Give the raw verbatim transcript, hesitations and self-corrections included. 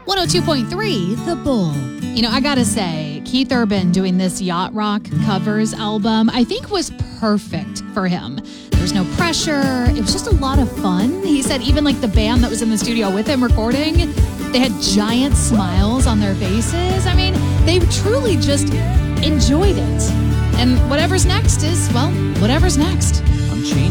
one oh two point three, The Bull. You know, I gotta say, Keith Urban doing this Yacht Rock covers album, I think was perfect for him. There's no pressure. It was just a lot of fun. He said even like the band that was in the studio with him recording, they had giant smiles on their faces. I mean, they truly just enjoyed it. And whatever's next is, well, whatever's next.